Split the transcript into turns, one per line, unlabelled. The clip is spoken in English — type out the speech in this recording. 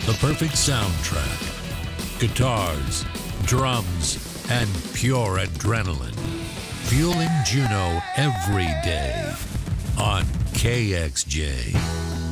The perfect soundtrack. Guitars, drums, and pure adrenaline. Fueling Juneau every day on KXJ.